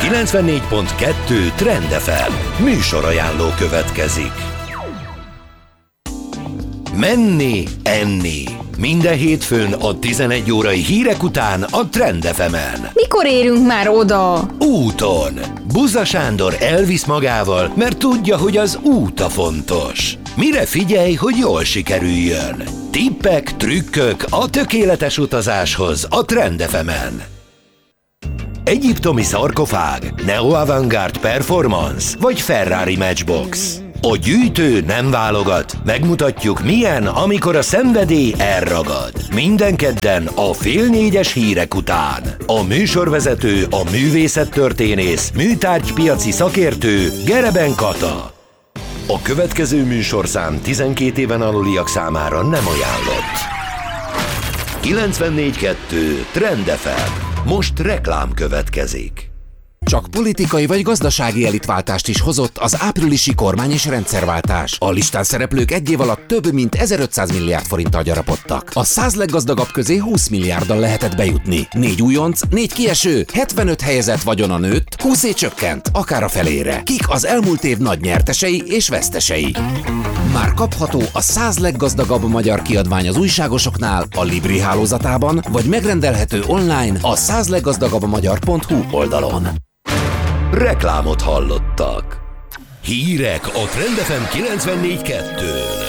94.2 Trend FM műsorajánló következik. Menni, enni. Minden hétfőn a 11 órai hírek után a Trend FM-en. Mikor érünk már oda? Úton. Buzza Sándor elvisz magával, mert tudja, hogy az út a fontos. Mire figyelj, hogy jól sikerüljön? Tippek, trükkök a tökéletes utazáshoz a Trend FM-en. Egyiptomi szarkofág, neo-avantgárd performance vagy Ferrari Matchbox. A gyűjtő nem válogat, megmutatjuk milyen, amikor a szenvedély elragad. Minden kedden a 3:30 hírek után. A műsorvezető, a művészettörténész, műtárgypiaci szakértő Gereben Kata. A következő műsorszám 12 éven aluliak számára nem ajánlott. 94.2 Trend FM. Most reklám következik. Csak politikai vagy gazdasági elitváltást is hozott az áprilisi kormány- és rendszerváltás. A listán szereplők egy év alatt több mint 1500 milliárd forinttal gyarapodtak. A 100 leggazdagabb közé 20 milliárddal lehetett bejutni. 4 újonc, 4 kieső, 75 helyezett vagyona nőtt, 20 csökkent, akár a felére. Kik az elmúlt év nagy nyertesei és vesztesei? Már kapható a 100 leggazdagabb magyar kiadvány az újságosoknál, a Libri hálózatában, vagy megrendelhető online a 100leggazdagabbmagyar.hu oldalon. Reklámot hallottak. Hírek a Trend FM 94.2-n.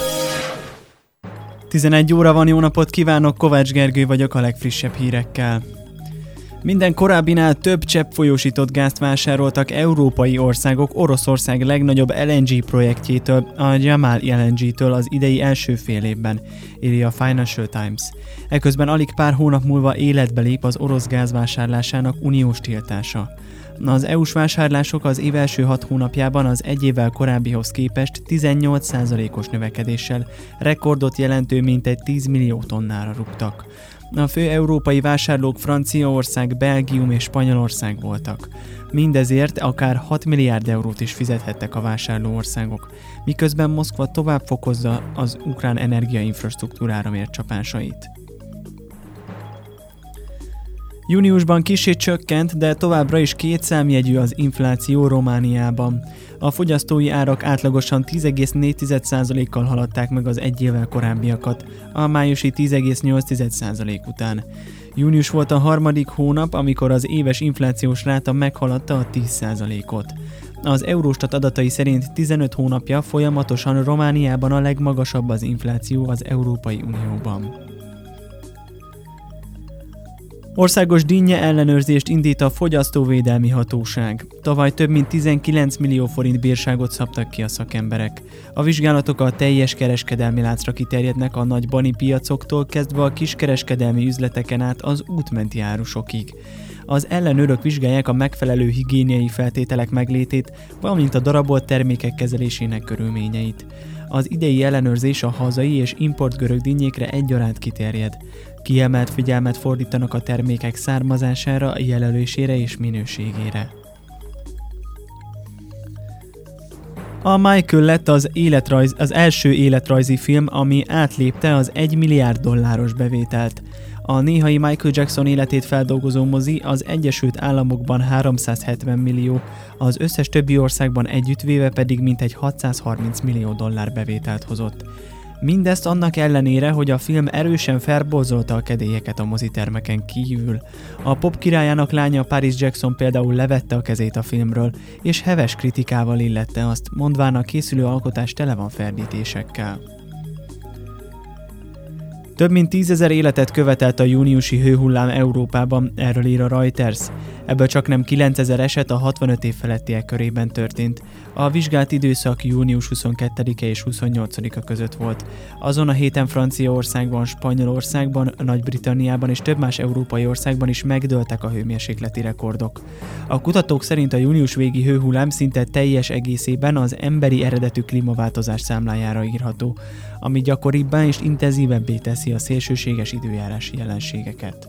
11 óra van, jó napot kívánok, Kovács Gergő vagyok a legfrissebb hírekkel. Minden korábbinál több cseppfolyósított gázt vásároltak európai országok Oroszország legnagyobb LNG projektjétől, a Yamal LNG-től az idei első fél évben, írja a Financial Times. Eközben alig pár hónap múlva életbe lép az orosz gázvásárlásának uniós tiltása. Az EU-s vásárlások az év első 6 hónapjában az egy évvel korábbihoz képest 18%-os növekedéssel rekordot jelentő mintegy 10 millió tonnára rúgtak. A fő európai vásárlók Franciaország, Belgium és Spanyolország voltak. Mindezért akár 6 milliárd eurót is fizethettek a vásárló országok, miközben Moszkva tovább fokozza az ukrán energiainfrastruktúrára mért csapásait. Júniusban kissé csökkent, de továbbra is 2 számjegyű az infláció Romániában. A fogyasztói árak átlagosan 10,4%-kal haladták meg az egy évvel korábbiakat, a májusi 10,8% után. Június volt a harmadik hónap, amikor az éves inflációs ráta meghaladta a 10%-ot. Az Eurostat adatai szerint 15 hónapja folyamatosan Romániában a legmagasabb az infláció az Európai Unióban. Országos dinnye ellenőrzést indít a Fogyasztóvédelmi Hatóság. Tavaly több mint 19 millió forint bírságot szabtak ki a szakemberek. A vizsgálatok a teljes kereskedelmi láncra kiterjednek a nagy bani piacoktól kezdve a kiskereskedelmi üzleteken át az útmenti árusokig. Az ellenőrök vizsgálják a megfelelő higiéniai feltételek meglétét, valamint a darabolt termékek kezelésének körülményeit. Az idei ellenőrzés a hazai és import görög dinnyékre egyaránt kiterjed. Kiemelt figyelmet fordítanak a termékek származására, jelölésére és minőségére. A Michael lett az első életrajzi film, ami átlépte az $1 milliárd bevételt. A néhai Michael Jackson életét feldolgozó mozi az Egyesült Államokban 370 millió, az összes többi országban együttvéve pedig mintegy $630 millió bevételt hozott. Mindezt annak ellenére, hogy a film erősen felborzolta a kedélyeket a mozitermeken kívül. A pop királyának lánya Paris Jackson például levette a kezét a filmről, és heves kritikával illette azt, mondván a készülő alkotás tele van ferdítésekkel. Több mint 10 000 életet követelt a júniusi hőhullám Európában, erről ír a Reuters. Ebből csaknem 9 000 eset a 65 év felettiek körében történt. A vizsgált időszak június 22-e és 28-a között volt. Azon a héten Franciaországban, Spanyolországban, Nagy-Britanniában és több más európai országban is megdőltek a hőmérsékleti rekordok. A kutatók szerint a június végi hőhullám szinte teljes egészében az emberi eredetű klímaváltozás számlájára írható, ami gyakoribbá és intenzívebbé teszi a szélsőséges időjárási jelenségeket.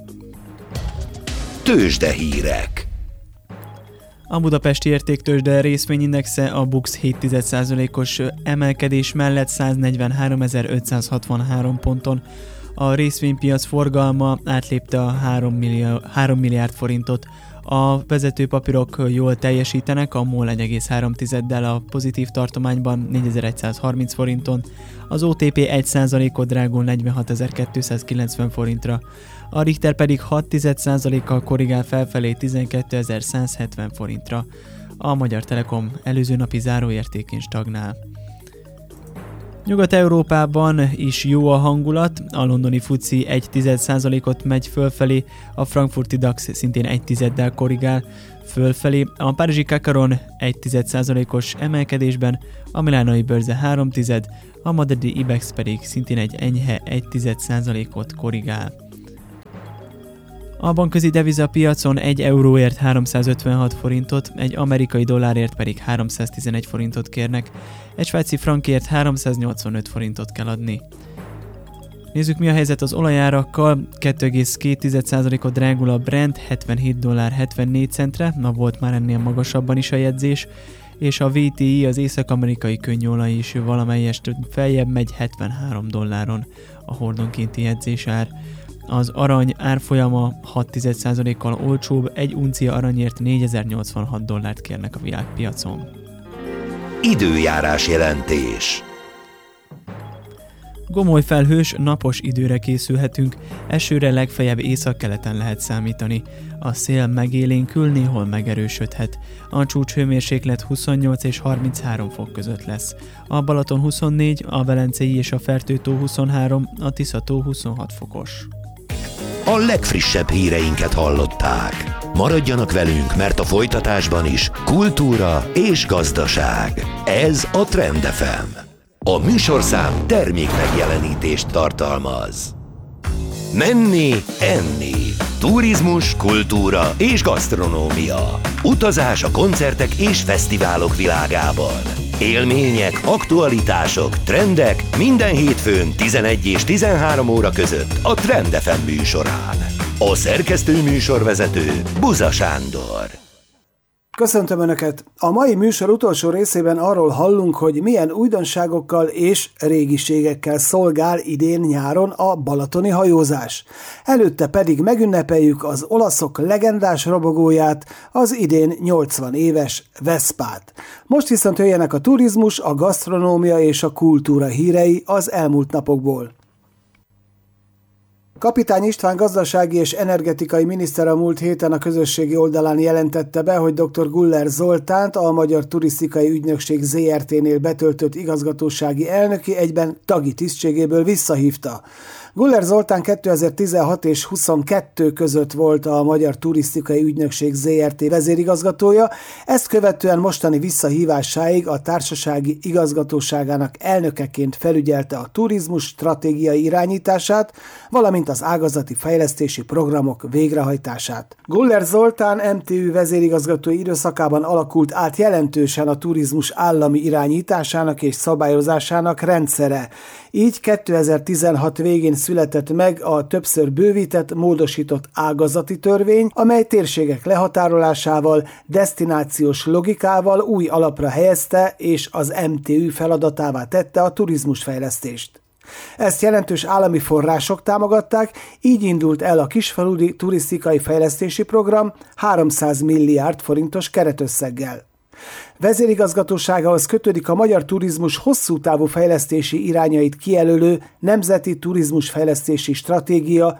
Tőzsdehírek. A budapesti értéktőzsde részvényindexe a BUX 0,7%-os emelkedés mellett 143.563 ponton, A részvénypiac forgalma átlépte a 3 milliárd forintot. A vezető papírok jól teljesítenek, a MOL 1,3-del a pozitív tartományban 4130 forinton, az OTP 1%-ot drágul 46.290 forintra, a Richter pedig 6%-kal korrigál felfelé 12.170 forintra. A Magyar Telekom előző napi záróértékén stagnál. Nyugat-Európában is jó a hangulat, a londoni FTSE 1,1%-ot megy fölfelé, a frankfurti DAX szintén 1,1-del korrigál fölfelé, a párizsi Kakaron 1,1%-os emelkedésben, a milánói bőrze 3,1, a madridi IBEX pedig szintén egy enyhe 1,1%-ot korrigál. A bankközi devizapiacon 1 euróért 356 forintot, egy amerikai dollárért pedig 311 forintot kérnek, egy svájci frankért 385 forintot kell adni. Nézzük, mi a helyzet az olajárakkal. 2,2%-ot drágul a Brent $77.74, na volt már ennél magasabban is a jegyzés, és a VTI, az észak-amerikai könnyolaj is valamelyest feljebb megy $73 a hordonkénti jegyzésár. Az arany árfolyama 6,1%-kal olcsóbb, egy uncia aranyért $4086 kérnek a világpiacon. Időjárás jelentés. Gomoly felhős, napos időre készülhetünk, esőre legfeljebb északkeleten lehet számítani. A szél megélénkül, néhol megerősödhet. A csúcshőmérséklet 28 és 33 fok között lesz. A Balaton 24, a Velencei és a Fertő-tó 23, a Tisza-tó 26 fokos. A legfrissebb híreinket hallották. Maradjanak velünk, mert a folytatásban is kultúra és gazdaság. Ez a Trend FM. A műsorszám termék megjelenítést tartalmaz. Menni, enni. Turizmus, kultúra és gasztronómia. Utazás a koncertek és fesztiválok világában. Élmények, aktualitások, trendek minden hétfőn 11 és 13 óra között a Trend FM műsorán. A szerkesztő műsorvezető Buza Sándor. Köszöntöm Önöket! A mai műsor utolsó részében arról hallunk, hogy milyen újdonságokkal és régiségekkel szolgál idén nyáron a balatoni hajózás. Előtte pedig megünnepeljük az olaszok legendás robogóját, az idén 80 éves Veszpát. Most viszont jöjjenek a turizmus, a gasztronómia és a kultúra hírei az elmúlt napokból. Kapitány István gazdasági és energetikai miniszter a múlt héten a közösségi oldalán jelentette be, hogy dr. Guller Zoltánt, a Magyar Turisztikai Ügynökség ZRT-nél betöltött igazgatósági elnöki egyben tagi tisztségéből visszahívta. Guller Zoltán 2016 és 22 között volt a Magyar Turisztikai Ügynökség ZRT vezérigazgatója, ezt követően mostani visszahívásáig a társasági igazgatóságának elnökeként felügyelte a turizmus stratégiai irányítását, valamint az ágazati fejlesztési programok végrehajtását. Guller Zoltán MTÜ vezérigazgatói időszakában alakult át jelentősen a turizmus állami irányításának és szabályozásának rendszere. Így 2016 végén született meg a többször bővített, módosított ágazati törvény, amely térségek lehatárolásával, desztinációs logikával új alapra helyezte és az MTÜ feladatává tette a turizmusfejlesztést. Ezt jelentős állami források támogatták, így indult el a Kisfaludy Turisztikai Fejlesztési Program 300 milliárd forintos keretösszeggel. Vezérigazgatóságához kötődik a magyar turizmus hosszú távú fejlesztési irányait kijelölő Nemzeti Turizmusfejlesztési Stratégia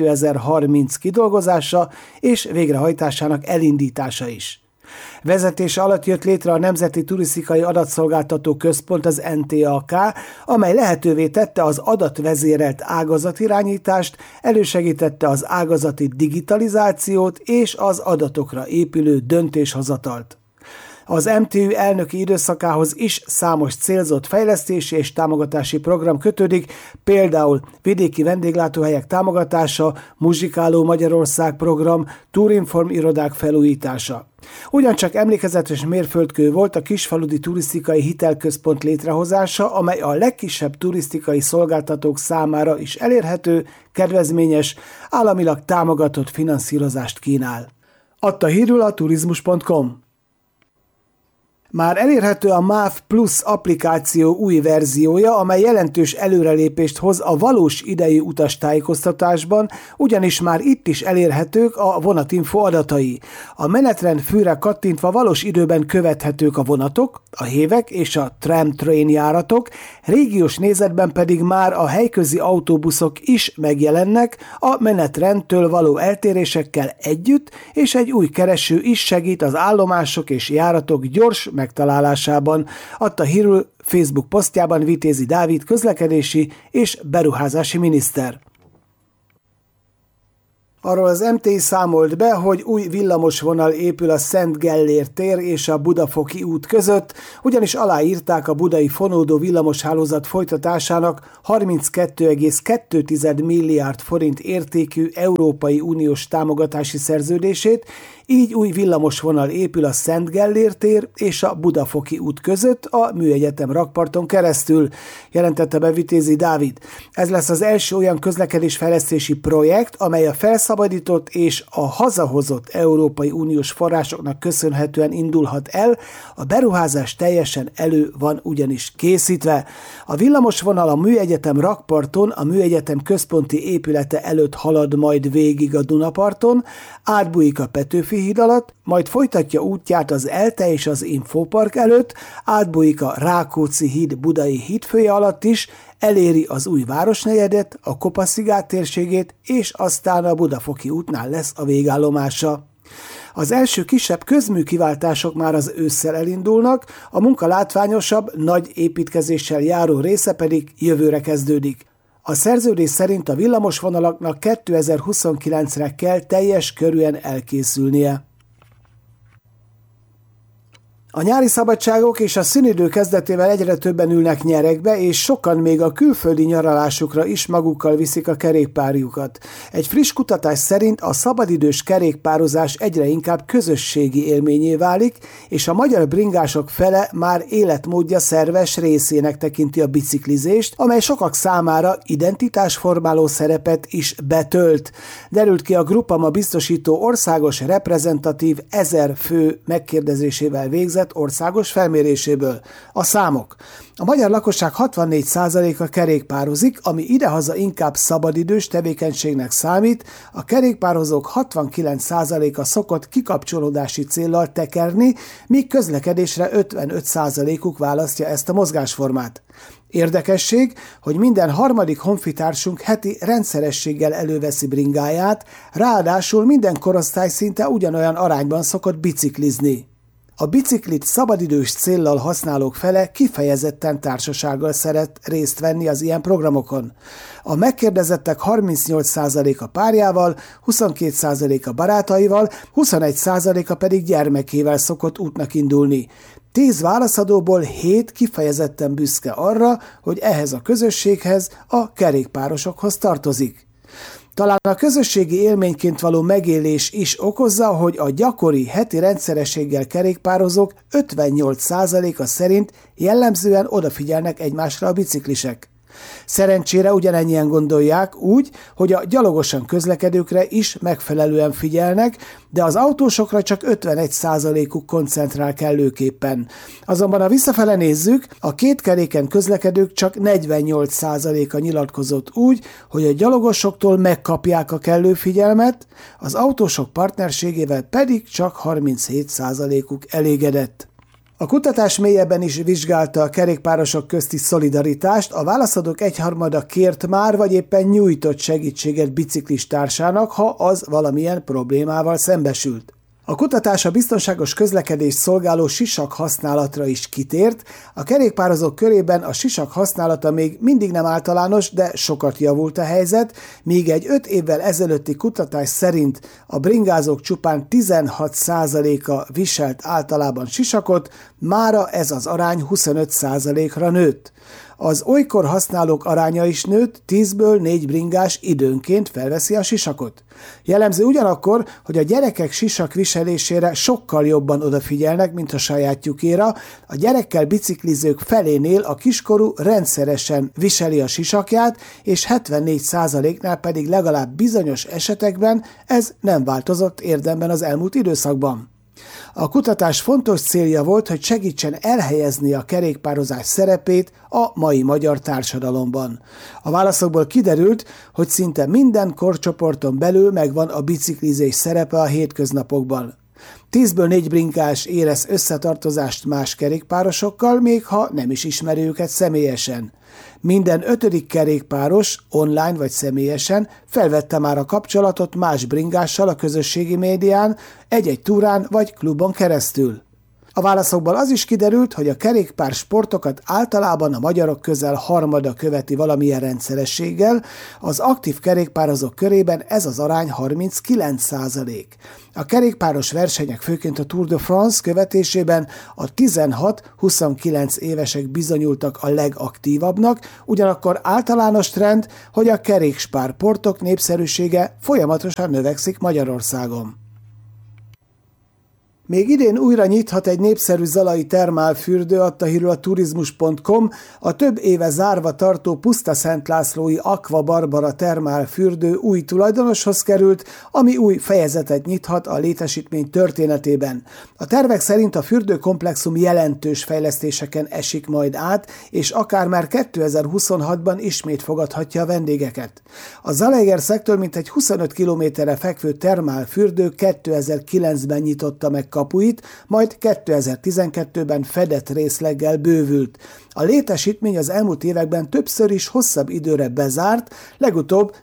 2030 kidolgozása és végrehajtásának elindítása is. Vezetése alatt jött létre a Nemzeti Turisztikai Adatszolgáltató Központ, az NTAK, amely lehetővé tette az adatvezérelt ágazatirányítást, elősegítette az ágazati digitalizációt és az adatokra épülő döntéshozatalt. Az MTÜ elnöki időszakához is számos célzott fejlesztési és támogatási program kötődik, például vidéki vendéglátóhelyek támogatása, Muzsikáló Magyarország program, Tourinform irodák felújítása. Ugyancsak emlékezetes mérföldkő volt a Kisfaludy Turisztikai Hitelközpont létrehozása, amely a legkisebb turisztikai szolgáltatók számára is elérhető, kedvezményes, államilag támogatott finanszírozást kínál. Adta hírül a turizmus.com. Már elérhető a MÁV Plus applikáció új verziója, amely jelentős előrelépést hoz a valós idejű utastájékoztatásban, ugyanis már itt is elérhetők a vonatinfo adatai. A menetrend fűre kattintva valós időben követhetők a vonatok, a hévek és a tram-train járatok, régiós nézetben pedig már a helyközi autóbuszok is megjelennek a menetrendtől való eltérésekkel együtt, és egy új kereső is segít az állomások és járatok gyors megtalálásában, adta hírül Facebook posztjában Vitézi Dávid közlekedési és beruházási miniszter. Arról az MTI számolt be, hogy új villamosvonal épül a Szent Gellért tér és a Budafoki út között, ugyanis aláírták a budai fonódó villamoshálózat folytatásának 32,2 milliárd forint értékű Európai Uniós támogatási szerződését, így új villamosvonal épül a Szent Gellért tér és a Budafoki út között a Műegyetem rakparton keresztül, jelentette be Vitézi Dávid. Ez lesz az első olyan közlekedésfejlesztési projekt, amely a felszabadított és a hazahozott Európai Uniós forrásoknak köszönhetően indulhat el, a beruházás teljesen elő van ugyanis készítve. A villamosvonal a Műegyetem rakparton, a Műegyetem központi épülete előtt halad majd végig a Dunaparton, átbújik a Petőfi híd alatt, majd folytatja útját az ELTE és az Infopark előtt, átbújik a Rákóczi híd budai hídfője alatt is, eléri az új városnegyedet, a Kopaszigát térségét, és aztán a Budafoki útnál lesz a végállomása. Az első kisebb közműkiváltások már az ősszel elindulnak, a munka látványosabb, nagy építkezéssel járó része pedig jövőre kezdődik. A szerződés szerint a villamosvonalaknak 2029-re kell teljes körűen elkészülnie. A nyári szabadságok és a szünidő kezdetével egyre többen ülnek nyeregbe, és sokan még a külföldi nyaralásukra is magukkal viszik a kerékpárjukat. Egy friss kutatás szerint a szabadidős kerékpározás egyre inkább közösségi élményé válik, és a magyar bringások fele már életmódja szerves részének tekinti a biciklizést, amely sokak számára identitásformáló szerepet is betölt. Derült ki a Grupama biztosító országos reprezentatív 1000 fő megkérdezésével végzett országos felméréséből. A számok. A magyar lakosság 64%-a kerékpározik, ami idehaza inkább szabadidős tevékenységnek számít, a kerékpározók 69%-a szokott kikapcsolódási céllal tekerni, míg közlekedésre 55%-uk választja ezt a mozgásformát. Érdekesség, hogy minden harmadik honfitársunk heti rendszerességgel előveszi bringáját, ráadásul minden korosztály szinte ugyanolyan arányban szokott biciklizni. A biciklit szabadidős céllal használók fele kifejezetten társasággal szeret részt venni az ilyen programokon. A megkérdezettek 38%-a párjával, 22%-a barátaival, 21%-a pedig gyermekével szokott útnak indulni. 10 válaszadóból 7 kifejezetten büszke arra, hogy ehhez a közösséghez, a kerékpárosokhoz tartozik. Talán a közösségi élményként való megélés is okozza, hogy a gyakori heti rendszerességgel kerékpározók 58%-a szerint jellemzően odafigyelnek egymásra a biciklisek. Szerencsére ugyanennyien gondolják úgy, hogy a gyalogosan közlekedőkre is megfelelően figyelnek, de az autósokra csak 51%-uk koncentrál kellőképpen. Azonban ha visszafele nézzük, a kétkeréken közlekedők csak 48%-a nyilatkozott úgy, hogy a gyalogosoktól megkapják a kellő figyelmet, az autósok partnerségével pedig csak 37%-uk elégedett. A kutatás mélyebben is vizsgálta a kerékpárosok közti szolidaritást, a válaszadók egyharmada kért már, vagy éppen nyújtott segítséget biciklistársának, ha az valamilyen problémával szembesült. A kutatás a biztonságos közlekedést szolgáló sisak használatra is kitért, a kerékpározók körében a sisak használata még mindig nem általános, de sokat javult a helyzet, míg egy 5 évvel ezelőtti kutatás szerint a bringázók csupán 16%-a viselt általában sisakot, mára ez az arány 25%-ra nőtt. Az olykor használók aránya is nőtt, 10-ből 4 bringás időnként felveszi a sisakot. Jellemző ugyanakkor, hogy a gyerekek sisak viselésére sokkal jobban odafigyelnek, mint a sajátjukéra, a gyerekkel biciklizők felénél a kiskorú rendszeresen viseli a sisakját, és 74%-nál pedig legalább bizonyos esetekben ez nem változott érdemben az elmúlt időszakban. A kutatás fontos célja volt, hogy segítsen elhelyezni a kerékpározás szerepét a mai magyar társadalomban. A válaszokból kiderült, hogy szinte minden korcsoporton belül megvan a biciklizés szerepe a hétköznapokban. 10-ből 4 bringás érez összetartozást más kerékpárosokkal, még ha nem is ismeri őket személyesen. Minden 5. kerékpáros, online vagy személyesen felvette már a kapcsolatot más bringással a közösségi médián, egy-egy túrán vagy klubon keresztül. A válaszokból az is kiderült, hogy a kerékpár sportokat általában a magyarok közel harmada követi valamilyen rendszerességgel, az aktív kerékpározók körében ez az arány 39%. A kerékpáros versenyek főként a Tour de France követésében a 16-29 évesek bizonyultak a legaktívabbnak, ugyanakkor általános trend, hogy a kerékpársportok népszerűsége folyamatosan növekszik Magyarországon. Még idén újra nyithat egy népszerű zalai termálfürdő, adta hírül a turizmus.com, a több éve zárva tartó Pusztaszentlászlói Aqua Barbara termálfürdő új tulajdonoshoz került, ami új fejezetet nyithat a létesítmény történetében. A tervek szerint a fürdőkomplexum jelentős fejlesztéseken esik majd át, és akár már 2026-ban ismét fogadhatja a vendégeket. A Zalaegerszektől mintegy 25 kilométerre fekvő termálfürdő 2009-ben nyitotta meg kapuit, majd 2012-ben fedett részleggel bővült. A létesítmény az elmúlt években többször is hosszabb időre bezárt, legutóbb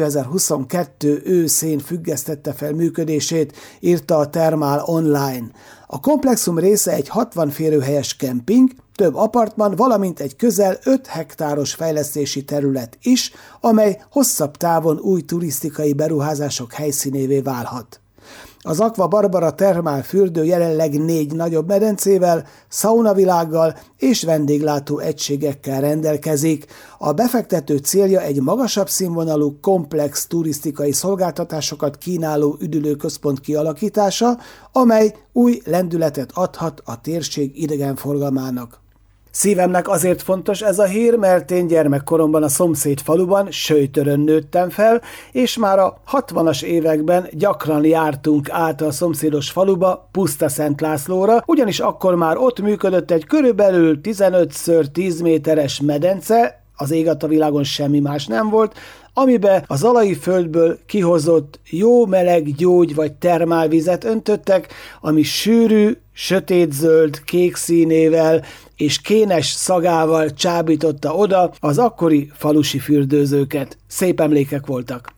2022 őszén függesztette fel működését, írta a Termál online. A komplexum része egy 60 férőhelyes kemping, több apartman, valamint egy közel 5 hektáros fejlesztési terület is, amely hosszabb távon új turisztikai beruházások helyszínévé válhat. Az Aqua Barbara termálfürdő jelenleg 4 nagyobb medencével, szaunavilággal és vendéglátó egységekkel rendelkezik. A befektető célja egy magasabb színvonalú, komplex turisztikai szolgáltatásokat kínáló üdülőközpont kialakítása, amely új lendületet adhat a térség idegenforgalmának. Szívemnek azért fontos ez a hír, mert én gyermekkoromban a szomszéd faluban, Söjtörön nőttem fel, és már a 60-as években gyakran jártunk át a szomszédos faluba, Pusztaszentlászlóra, ugyanis akkor már ott működött egy körülbelül 15x10 méteres medence, az ég a világon semmi más nem volt, amibe a zalai földből kihozott jó meleg gyógy vagy termálvizet öntöttek, ami sűrű, sötétzöld, kék színével és kénes szagával csábította oda az akkori falusi fürdőzőket. Szép emlékek voltak.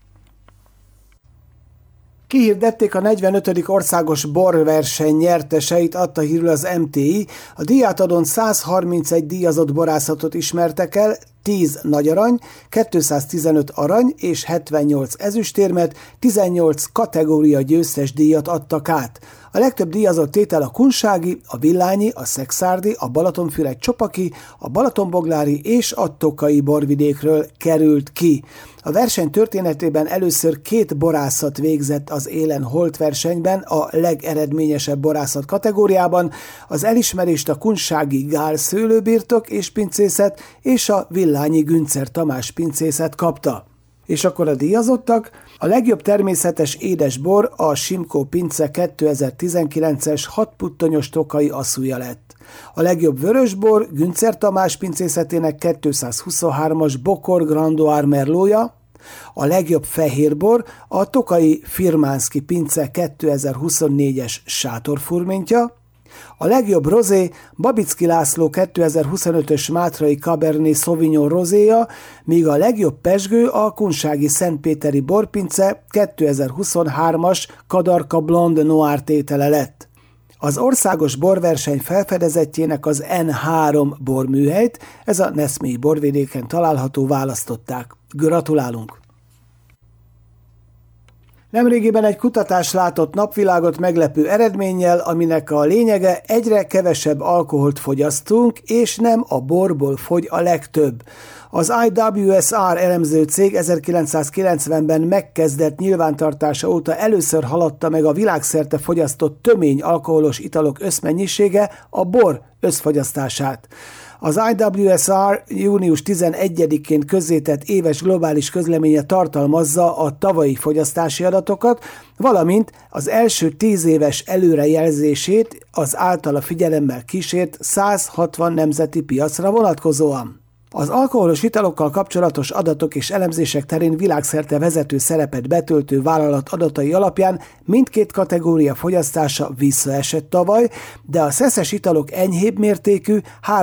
Kihirdették a 45. országos borverseny nyerteseit, adta hírül az MTI. A díjátadón 131 díjazott borászatot ismertek el, 10 nagy arany, 215 arany és 78 ezüstérmet, 18 kategória győztes díjat adtak át. A legtöbb díjazott tétel a kunsági, a villányi, a szekszárdi, a Balatonfüred-Csopaki, a balatonboglári és a tokai borvidékről került ki. A verseny történetében először 2 borászat végzett az élen holt versenyben a legeredményesebb borászat kategóriában, az elismerést a kunsági Gál szőlőbirtok és pincészet és a villányi Güncer Tamás pincészet kapta. És akkor a díjazottak: a legjobb természetes édesbor a Simkó Pince 2019-es 6 puttonyos tokai asszúja lett. A legjobb vörösbor Güncer Tamás pincészetének 223-as Bokor Grandoár merlója, a legjobb fehérbor a tokai Firmánszki Pince 2024-es sátorfurmintja, a legjobb rozé Babicki László 2025-ös Mátrai Cabernet Sauvignon rozéja, míg a legjobb pezsgő a kunsági Szentpéteri borpince 2023-as Kadarka Blonde Noir tétele lett. Az országos borverseny felfedezettjének az N3 borműhelyt, ez a Neszmélyi borvidéken található, választották. Gratulálunk! Nemrégiben egy kutatás látott napvilágot meglepő eredménnyel, aminek a lényege: egyre kevesebb alkoholt fogyasztunk, és nem a borból fogy a legtöbb. Az IWSR elemző cég 1990-ben megkezdett nyilvántartása óta először haladta meg a világszerte fogyasztott tömény alkoholos italok összmennyisége a bor összfogyasztását. Az IWSR június 11-én közzétett éves globális közleménye tartalmazza a tavalyi fogyasztási adatokat, valamint az első 10 éves előrejelzését az általa figyelemmel kísért 160 nemzeti piacra vonatkozóan. Az alkoholos italokkal kapcsolatos adatok és elemzések terén világszerte vezető szerepet betöltő vállalat adatai alapján mindkét kategória fogyasztása visszaesett tavaly, de a szeszes italok enyhébb mértékű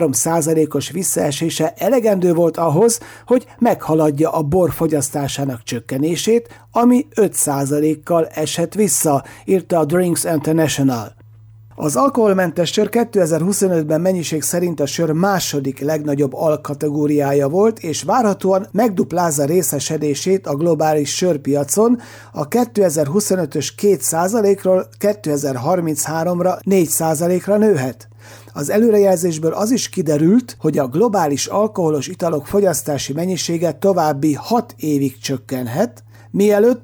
3%-os visszaesése elegendő volt ahhoz, hogy meghaladja a bor fogyasztásának csökkenését, ami 5%-kal esett vissza, írta a Drinks International. Az alkoholmentes sör 2025-ben mennyiség szerint a sör második legnagyobb alkategóriája volt, és várhatóan megduplázza részesedését a globális sörpiacon, a 2025-ös 2%-ról 2033-ra 4%-ra nőhet. Az előrejelzésből az is kiderült, hogy a globális alkoholos italok fogyasztási mennyisége további 6 évig csökkenhet, mielőtt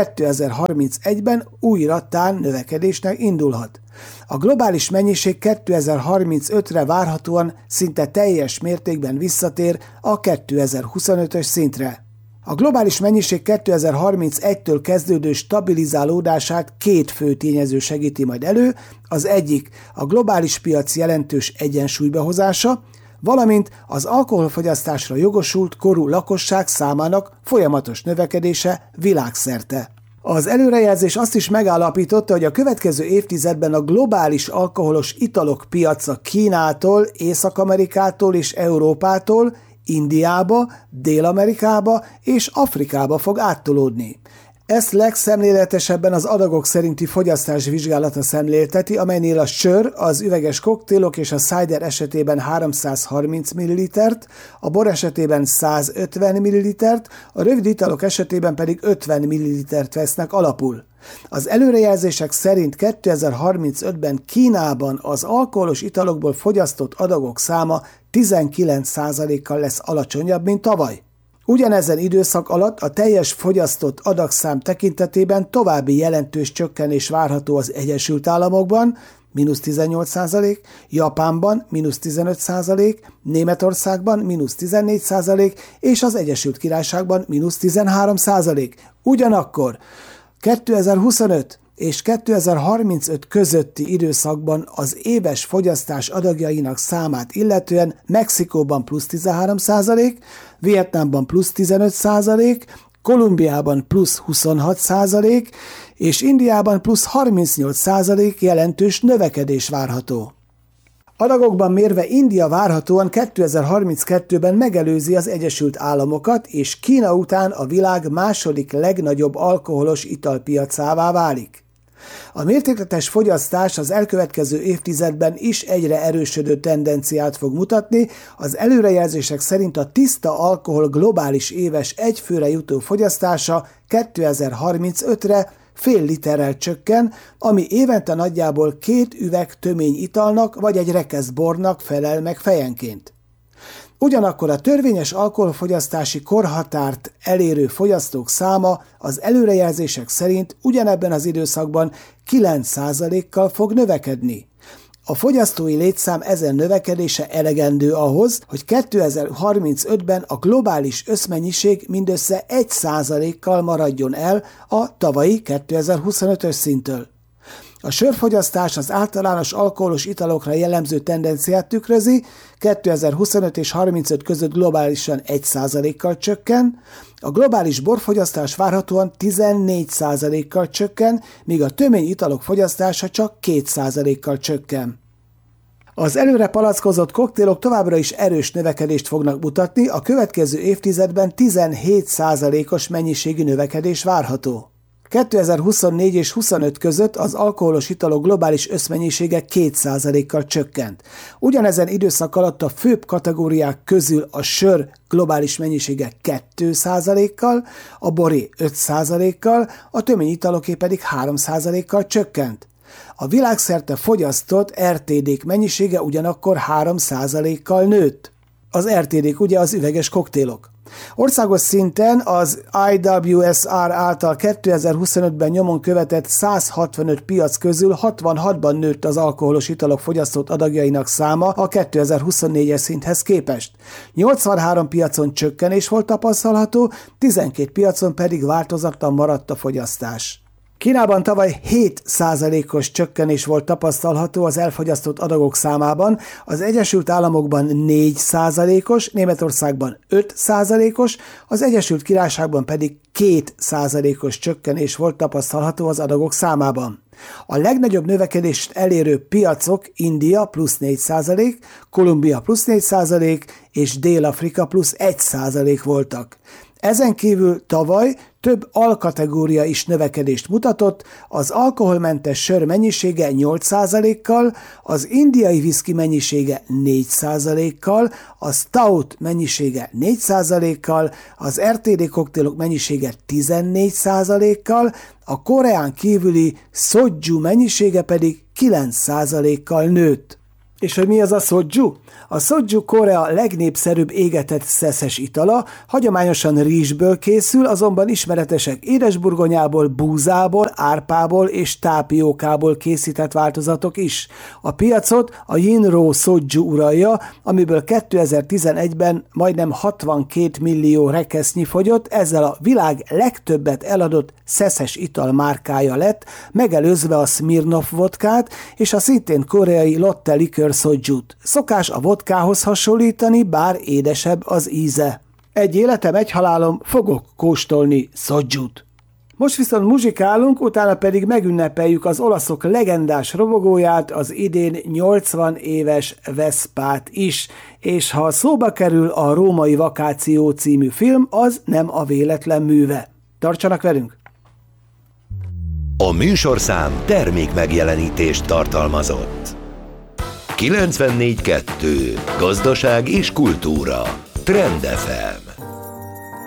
2031-ben újra tán növekedésnek indulhat. A globális mennyiség 2035-re várhatóan szinte teljes mértékben visszatér a 2025-ös szintre. A globális mennyiség 2031-től kezdődő stabilizálódását két fő tényező segíti majd elő, az egyik a globális piac jelentős egyensúlybehozása, valamint az alkoholfogyasztásra jogosult korú lakosság számának folyamatos növekedése világszerte. Az előrejelzés azt is megállapította, hogy a következő évtizedben a globális alkoholos italok piaca Kínától, Észak-Amerikától és Európától Indiába, Dél-Amerikába és Afrikába fog áttolódni. Ezt legszemléletesebben az adagok szerinti fogyasztás vizsgálata szemlélteti, amelynél a sör, az üveges koktélok és a cider esetében 330 ml-t, a bor esetében 150 ml-t, a rövid italok esetében pedig 50 ml-t vesznek alapul. Az előrejelzések szerint 2035-ben Kínában az alkoholos italokból fogyasztott adagok száma 19%-kal lesz alacsonyabb, mint tavaly. Ugyanezen időszak alatt a teljes fogyasztott adagszám tekintetében további jelentős csökkenés várható az Egyesült Államokban, -18%, Japánban -15%, Németországban -14% és az Egyesült Királyságban -13%. Ugyanakkor 2025 és 2035 közötti időszakban az éves fogyasztás adagjainak számát illetően Mexikóban +13%, Vietnámban +15%, Kolumbiában +26% és Indiában +38% jelentős növekedés várható. Adagokban mérve India várhatóan 2032-ben megelőzi az Egyesült Államokat, és Kína után a világ második legnagyobb alkoholos italpiacává válik. A mértékletes fogyasztás az elkövetkező évtizedben is egyre erősödő tendenciát fog mutatni, az előrejelzések szerint a tiszta alkohol globális éves egyfőre jutó fogyasztása 2035-re fél literrel csökken, ami évente nagyjából 2 üveg tömény italnak vagy egy rekesz bornak felel meg fejenként. Ugyanakkor a törvényes alkoholfogyasztási korhatárt elérő fogyasztók száma az előrejelzések szerint ugyanebben az időszakban 9%-kal fog növekedni. A fogyasztói létszám ezen növekedése elegendő ahhoz, hogy 2035-ben a globális összmennyiség mindössze 1%-kal maradjon el a tavalyi 2025-ös szinttől. A sörfogyasztás az általános alkoholos italokra jellemző tendenciát tükrözi, 2025 és 35 között globálisan 1%-kal csökken, a globális borfogyasztás várhatóan 14%-kal csökken, míg a tömény italok fogyasztása csak 2%-kal csökken. Az előre palackozott koktélok továbbra is erős növekedést fognak mutatni, a következő évtizedben 17%-os mennyiségi növekedés várható. 2024 és 25 között az alkoholos italok globális összmennyisége 2%-kal csökkent. Ugyanezen időszak alatt a főbb kategóriák közül a sör globális mennyisége 2%-kal, a boré 5%-kal, a tömény italoké pedig 3%-kal csökkent. A világszerte fogyasztott RTD-k mennyisége ugyanakkor 3%-kal nőtt. Az RTD-k ugye az üveges koktélok. Országos szinten az IWSR által 2025-ben nyomon követett 165 piac közül 66-ban nőtt az alkoholos italok fogyasztott adagjainak száma a 2024-es szinthez képest. 83 piacon csökkenés volt tapasztalható, 12 piacon pedig változatlan maradt a fogyasztás. Kínában tavaly 7%-os csökkenés volt tapasztalható az elfogyasztott adagok számában, az Egyesült Államokban 4%-os, Németországban 5%-os, az Egyesült Királyságban pedig 2%-os csökkenés volt tapasztalható az adagok számában. A legnagyobb növekedést elérő piacok India plusz 4%, Kolumbia plusz 4% és Dél-Afrika plusz 1% voltak. Ezen kívül tavaly több alkategória is növekedést mutatott, az alkoholmentes sör mennyisége 8%-kal, az indiai viszki mennyisége 4%-kal, a stout mennyisége 4%-kal, az RTD koktélok mennyisége 14%-kal, a Koreán kívüli soju mennyisége pedig 9%-kal nőtt. És hogy mi az a soju? A soju Korea legnépszerűbb égetett szeszes itala, hagyományosan rizsből készül, azonban ismeretesek édesburgonyából, búzából, árpából és tápiókából készített változatok is. A piacot a Jinro Soju uralja, amiből 2011-ben majdnem 62 millió rekesznyi fogyott, ezzel a világ legtöbbet eladott szeszes ital márkája lett, megelőzve a Smirnoff vodkát és a szintén koreai Lotte Liquor Sojut. Szokás a vodkához hasonlítani, bár édesebb az íze. Egy életem, egy halálom, fogok kóstolni Sojut. Most viszont muzsikálunk, utána pedig megünnepeljük az olaszok legendás robogóját, az idén 80 éves Veszpát is, és ha szóba kerül a Római Vakáció című film, az nem a véletlen műve. Tartsanak velünk! A műsorszám termék megjelenítést tartalmazott. 94.2. Gazdaság és kultúra. Trend FM.